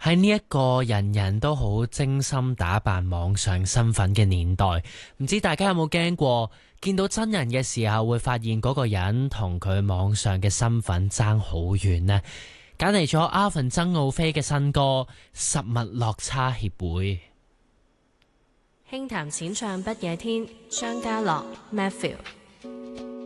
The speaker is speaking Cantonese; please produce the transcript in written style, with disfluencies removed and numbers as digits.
喺呢一個人人都好精心打扮網上身份嘅年代，唔知大家有冇驚過見到真人嘅時候會發現嗰個人同佢網上嘅身份爭好遠呢？揀嚟咗阿芬曾奧飛嘅新歌《實物落差協會》。 輕談淺唱不夜天，張家樂 Matthew。